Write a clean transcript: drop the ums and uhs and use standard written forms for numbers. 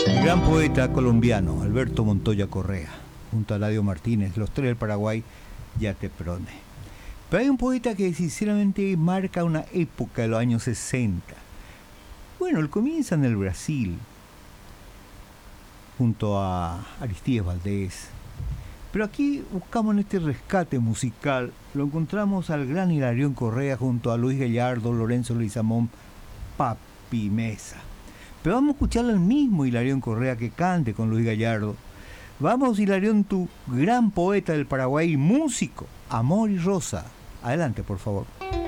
El gran poeta colombiano Alberto Montoya Correa, junto a Eladio Martínez, los tres del Paraguay, ya te prone. Pero hay un poeta que sinceramente marca una época de los años 60. Bueno, él comienza en el Brasil, junto a Aristides Valdés. Pero aquí buscamos en este rescate musical, lo encontramos al gran Hilarión Correa junto a Luis Gallardo, Lorenzo Leguizamón, Papi Mesa. Pero vamos a escuchar al mismo Hilarión Correa que cante con Luis Gallardo. Vamos, Hilarión, tu gran poeta del Paraguay, músico, Amor y Rosa. Adelante, por favor.